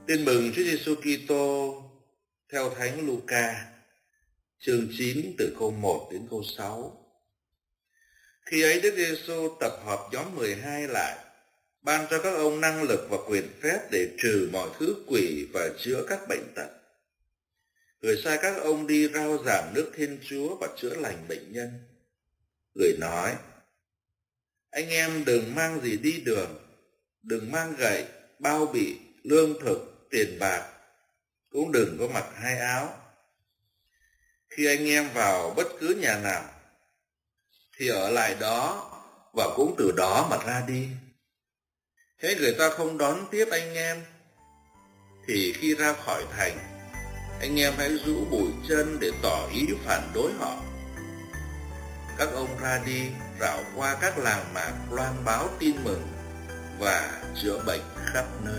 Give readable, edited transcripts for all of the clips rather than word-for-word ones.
Tin mừng Chúa Giêsu Kitô theo Thánh Luca, chương 9 từ câu 1 đến câu 6. Khi ấy Đức Giêsu tập hợp nhóm 12 lại, ban cho các ông năng lực và quyền phép để trừ mọi thứ quỷ và chữa các bệnh tật. Người sai các ông đi rao giảng nước Thiên Chúa và chữa lành bệnh nhân. Người nói: anh em đừng mang gì đi đường, đừng mang gậy, bao bì, lương thực, tiền bạc, cũng đừng có mặc hai áo. Khi anh em vào bất cứ nhà nào thì ở lại đó và cũng từ đó mà ra đi. Thế người ta không đón tiếp anh em thì khi ra khỏi thành, anh em hãy rũ bụi chân để tỏ ý phản đối họ. Các ông ra đi rảo qua các làng mạc loan báo tin mừng và chữa bệnh khắp nơi.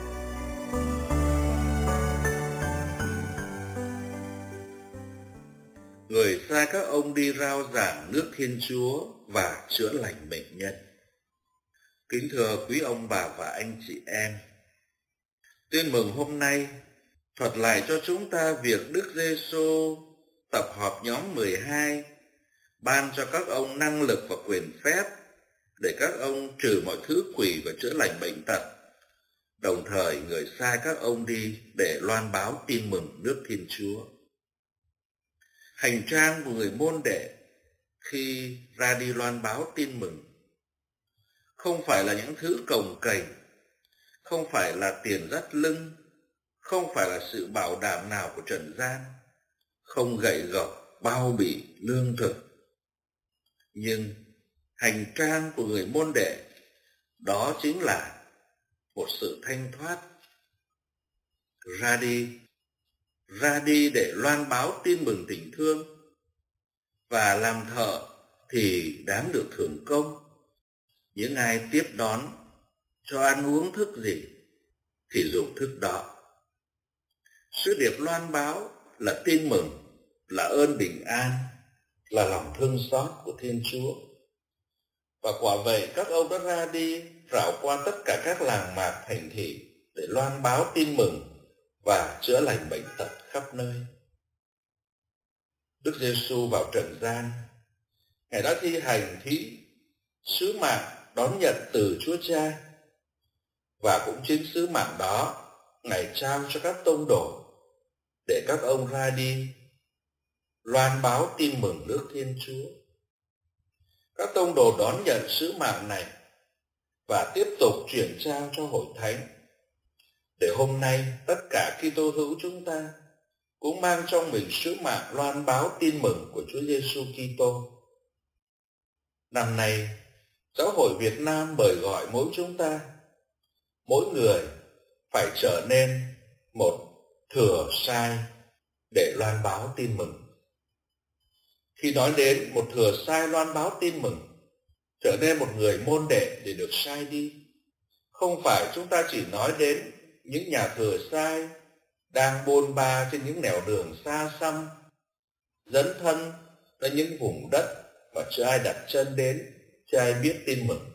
Người sai các ông đi rao giảng nước Thiên Chúa và chữa lành bệnh nhân. Kính thưa quý ông bà và anh chị em, tin mừng hôm nay thuật lại cho chúng ta việc Đức Giêsu tập họp nhóm 12, ban cho các ông năng lực và quyền phép để các ông trừ mọi thứ quỷ và chữa lành bệnh tật. Đồng thời người sai các ông đi để loan báo tin mừng nước Thiên Chúa. Hành trang của người môn đệ khi ra đi loan báo tin mừng không phải là những thứ cồng kềnh, không phải là tiền dắt lưng, không phải là sự bảo đảm nào của trần gian, không gậy gộc, bao bì, lương thực. Nhưng hành trang của người môn đệ đó chính là một sự thanh thoát. Ra đi để loan báo tin mừng tình thương, và làm thợ thì đáng được thưởng công. Những ai tiếp đón, cho ăn uống thức gì thì dùng thức đó. Sứ điệp loan báo là tin mừng, là ơn bình an, là lòng thương xót của Thiên Chúa. Và quả vậy các ông đã ra đi rảo qua tất cả các làng mạc thành thị để loan báo tin mừng và chữa lành bệnh tật khắp nơi. Đức Giêsu vào trần gian, Ngài đã thi hành sứ mạng đón nhận từ Chúa Cha, và cũng chính sứ mạng đó Ngài trao cho các tông đồ để các ông ra đi loan báo tin mừng nước Thiên Chúa. Các tông đồ đón nhận sứ mạng này và tiếp tục chuyển trao cho hội thánh, để hôm nay tất cả Kitô hữu chúng ta cũng mang trong mình sứ mạng loan báo tin mừng của Chúa Giêsu Kitô. Năm nay, Giáo hội Việt Nam mời gọi mỗi chúng ta, mỗi người phải trở nên một thừa sai để loan báo tin mừng. Khi nói đến một thừa sai loan báo tin mừng, trở nên một người môn đệ để được sai đi, không phải chúng ta chỉ nói đến những nhà thừa sai đang bôn ba trên những nẻo đường xa xăm, dấn thân tới những vùng đất mà chưa ai đặt chân đến, chưa ai biết tin mừng.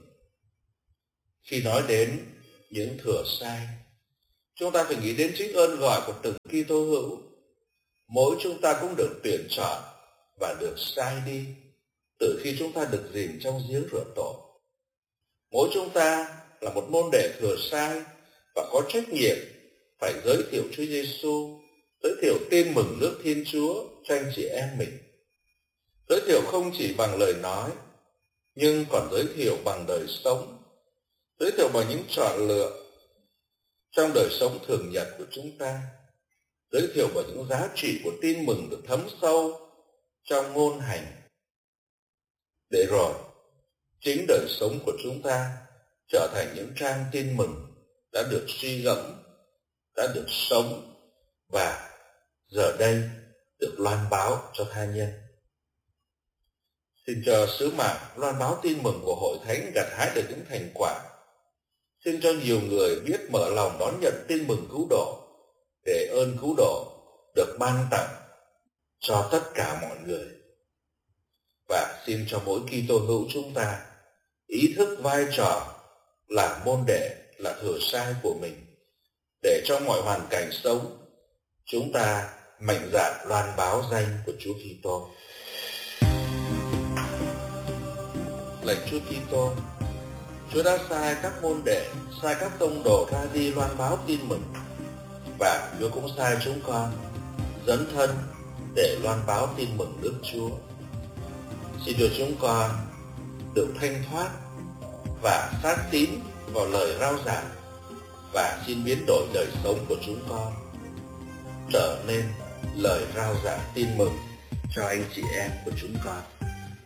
Khi nói đến những thừa sai, chúng ta phải nghĩ đến chính ơn gọi của từng Kitô hữu. Mỗi chúng ta cũng được tuyển chọn và được sai đi từ khi chúng ta được dìm trong giếng rửa tội. Mỗi chúng ta là một môn đệ thừa sai và có trách nhiệm phải giới thiệu Chúa Giêsu, giới thiệu tin mừng nước Thiên Chúa cho anh chị em mình. Giới thiệu không chỉ bằng lời nói, nhưng còn giới thiệu bằng đời sống, giới thiệu bằng những chọn lựa trong đời sống thường nhật của chúng ta, giới thiệu bằng những giá trị của tin mừng được thấm sâu trong ngôn hành. Để rồi, chính đời sống của chúng ta trở thành những trang tin mừng đã được suy gẫm, đã được sống và giờ đây được loan báo cho tha nhân. Xin cho sứ mạng loan báo tin mừng của hội thánh gặt hái được những thành quả. Xin cho nhiều người biết mở lòng đón nhận tin mừng cứu độ, để ơn cứu độ được ban tặng cho tất cả mọi người. Và xin cho mỗi Kitô hữu chúng ta ý thức vai trò là môn đệ, là thừa sai của mình, để trong mọi hoàn cảnh sống, chúng ta mạnh dạn loan báo danh của Chúa Kitô. Lạy Chúa Kitô, Chúa đã sai các môn đệ, sai các tông đồ ra đi loan báo tin mừng, và Chúa cũng sai chúng con dấn thân để loan báo tin mừng Đức Chúa. Xin được chúng con được thanh thoát và sát tín vào lời rao giảng, và xin biến đổi đời sống của chúng con trở nên lời rao giảng tin mừng cho anh chị em của chúng con.